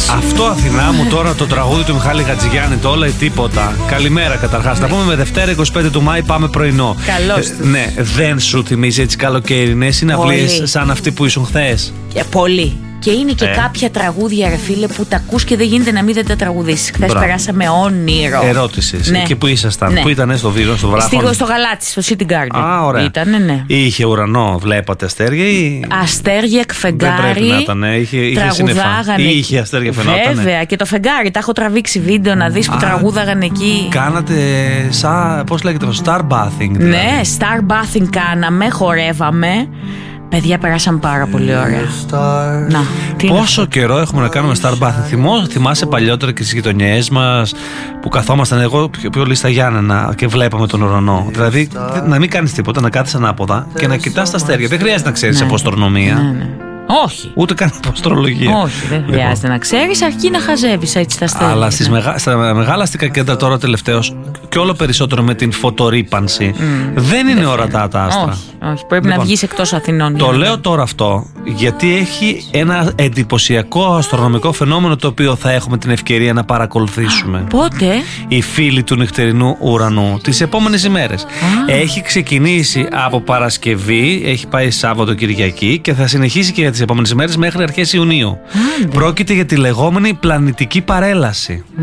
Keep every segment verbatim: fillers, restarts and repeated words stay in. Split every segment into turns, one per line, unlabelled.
Αυτό Αθηνά μου τώρα το τραγούδι του Μιχάλη Χατζηγιάννη, το όλα ή τίποτα. Καλημέρα καταρχάς. Θα πούμε με Δευτέρα είκοσι πέντε του Μάη, πάμε πρωινό.
Καλώς.
Ε, ναι, δεν σου θυμίζει έτσι καλοκαιρινές συναυλίες σαν αυτή που ήσουν χθες?
Ε, πολύ. Και είναι και
ε.
κάποια τραγούδια, ρε φίλε, που τα ακούς και δεν γίνεται να μην δεν τα τραγουδήσεις. Χθες περάσαμε όνειρο.
Ερώτηση.
Ναι.
Εκεί που ήσασταν,
ναι.
Πού ήταν στο βίντεο, στο βράχο?
Στο, στο Γαλάτσι, στο City Garden.
Α, ωραία.
Ήτανε, ναι.
Είχε ουρανό, βλέπατε αστέρια ή.
Αστέρια, φεγγάρι.
Δεν πρέπει να ήταν, είχε, είχε σύννεφα. Ή είχε αστέρια, φαινότανε?
Βέβαια, και το φεγγάρι. Τα έχω τραβήξει βίντεο να δεις που τραγούδαγαν εκεί.
Κάνατε σαν, πώς λέγεται, star bathing. Δηλαδή.
Ναι, star bathing κάναμε, χορεύαμε. Παιδιά, περάσαμε πάρα πολύ ωραία. Να,
πόσο καιρό έχουμε να κάνουμε star bathing? Θυμώ, θυμάσαι παλιότερα και στις γειτονιές μας που καθόμασταν εγώ πιο πολύ στα Γιάννενα και βλέπαμε τον ουρανό. Δηλαδή να μην κάνεις τίποτα, να κάθεσαι ανάποδα και να κοιτάς τα αστέρια. Δεν χρειάζεται να ξέρεις
ναι.
από αστρονομία.
Ναι, ναι. Όχι.
Ούτε καν από αστρολογία.
Όχι, δεν χρειάζεται λοιπόν. να ξέρεις, αρκεί να χαζεύεις έτσι τα αστέρια.
Αλλά στις μεγα... στα μεγάλα αστικά κέντρα τώρα τελευταίως και όλο περισσότερο με την φωτορύπανση mm. δεν είναι ορατά τα άστρα.
Όχι, όχι. πρέπει λοιπόν, να βγεις εκτός Αθηνών.
Το λέω τώρα αυτό γιατί έχει ένα εντυπωσιακό αστρονομικό φαινόμενο το οποίο θα έχουμε την ευκαιρία να παρακολουθήσουμε.
Πότε?
Οι φίλοι του νυχτερινού ουρανού τις επόμενες ημέρες. Έχει ξεκινήσει από Παρασκευή, έχει πάει Σάββατο Κυριακή και θα συνεχίσει και για τις επόμενες ημέρες μέχρι αρχές Ιουνίου. Άντε. Πρόκειται για τη λεγόμενη πλανητική παρέλαση. Mm.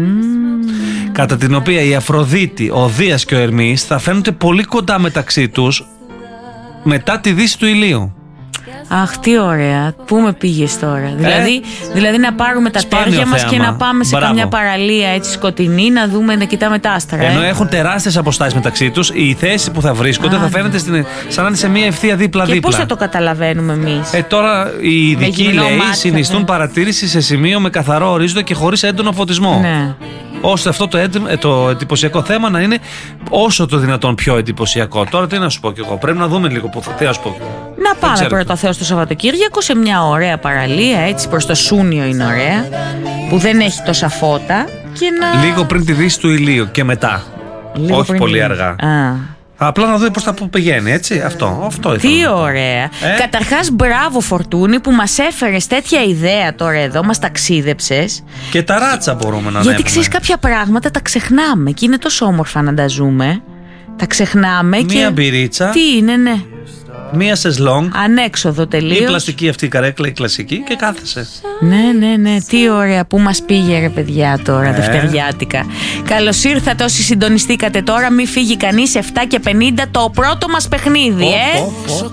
Κατά την οποία η Αφροδίτη, ο Δίας και ο Ερμής θα φαίνονται πολύ κοντά μεταξύ τους μετά τη δύση του ηλίου.
Αχ, τι ωραία. Πού με πήγες τώρα? Ε? Δηλαδή, δηλαδή να πάρουμε τα τέρια μας και να πάμε σε Μπράβο. καμιά παραλία έτσι σκοτεινή, να δούμε, να κοιτάμε τα άστρα.
Ενώ
ε?
έχουν τεράστιες αποστάσεις μεταξύ τους, η θέση που θα βρίσκονται Α, θα φαίνεται στην, σαν να είναι σε μια ευθεία δίπλα-δίπλα.
Και πώς θα το καταλαβαίνουμε εμείς?
Ε, τώρα οι ειδικοί λέει μάτια, συνιστούν ναι. παρατήρηση σε σημείο με καθαρό ορίζοντα και χωρίς έντονο φωτισμό. Ναι. Ώστε αυτό το, έντυ, το εντυπωσιακό θέμα να είναι όσο το δυνατόν πιο εντυπωσιακό. Τώρα τι να σου πω κι εγώ, πρέπει να δούμε λίγο που θα, τι να σου πω.
Να πάμε πρώτα Θεό στο Σαββατοκύριακο σε μια ωραία παραλία, έτσι προς το Σούνιο είναι ωραία, που δεν έχει τόσα φώτα και να...
Λίγο πριν τη δύση του ηλίου και μετά. Λίγο όχι πολύ ηλίου. αργά. Α. Απλά να δούμε πώς θα πηγαίνει, έτσι. Αυτό, αυτό
Τι ωραία. Ε? Καταρχάς, μπράβο Φορτούνη που μας έφερες τέτοια ιδέα τώρα εδώ, μας ταξίδεψες.
Και τα ράτσα μπορούμε να
Γιατί ξέρεις, κάποια πράγματα τα ξεχνάμε και είναι τόσο όμορφα να τα ζούμε. Τα ξεχνάμε
Μία
και.
Μία μπυρίτσα.
Τι είναι, ναι.
Μία σεζλόγκ.
Ανέξοδο τελείως.
Η πλαστική αυτή η καρέκλα, η κλασική και κάθεσαι.
Ναι, ναι, ναι. Τι ωραία. Πού μας πήγε ρε παιδιά τώρα, ε. Δευτεριάτικα. Καλώς ήρθατε όσοι συντονιστήκατε τώρα. Μην φύγει κανείς. Επτά και πενήντα το πρώτο μας παιχνίδι, ε. Oh, oh, oh.